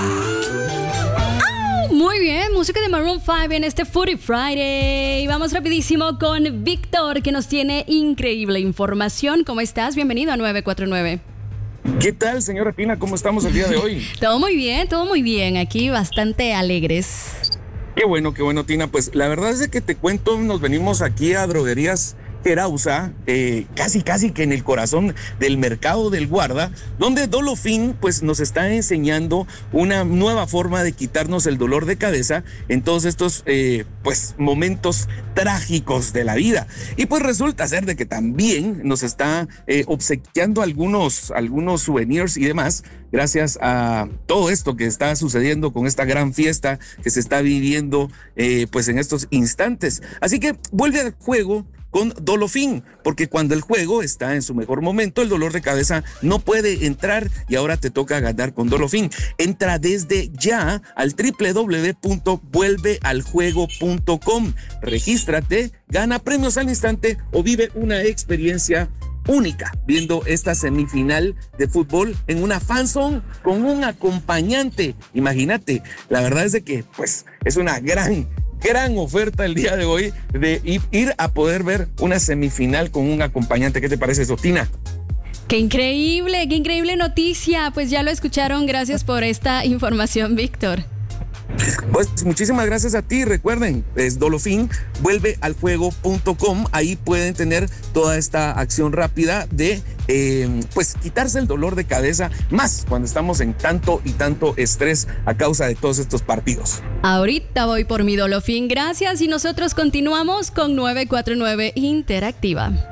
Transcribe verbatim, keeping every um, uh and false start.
Muy bien, música de Maroon cinco en este Foodie Friday. Vamos rapidísimo con Víctor, que nos tiene increíble información. ¿Cómo estás? Bienvenido a nueve cuatro nueve. ¿Qué tal, señora Pina? ¿Cómo estamos el día de hoy? Todo muy bien, todo muy bien. Aquí bastante alegres. Qué bueno, qué bueno, Tina. Pues la verdad es de que te cuento, nos venimos aquí a Droguerías Gerausa, eh, casi casi que en el corazón del mercado del Guarda, donde Dolofin pues nos está enseñando una nueva forma de quitarnos el dolor de cabeza en todos estos eh, pues momentos trágicos de la vida. Y pues resulta ser de que también nos está eh, obsequiando algunos, algunos souvenirs y demás, gracias a todo esto que está sucediendo con esta gran fiesta que se está viviendo eh, pues en estos instantes. Así que vuelve al juego con Dolofin, porque cuando el juego está en su mejor momento, el dolor de cabeza no puede entrar y ahora te toca ganar con Dolofin. Entra desde ya al doble u doble u doble u punto vuelve al juego punto com. Regístrate, gana premios al instante o vive una experiencia única viendo esta semifinal de fútbol en una fanzone con un acompañante. Imagínate, la verdad es de que pues es una gran Gran oferta el día de hoy de ir a poder ver una semifinal con un acompañante. ¿Qué te parece eso, Tina? ¡Qué increíble! ¡Qué increíble noticia! Pues ya lo escucharon. Gracias por esta información, Víctor. Pues muchísimas gracias a ti. Recuerden, es Dolofin, vuelve al juego punto com. Ahí pueden tener toda esta acción rápida de eh, pues quitarse el dolor de cabeza, más cuando estamos en tanto y tanto estrés a causa de todos estos partidos. Ahorita voy por mi Dolofin. Gracias y nosotros continuamos con nueve cuatro nueve Interactiva.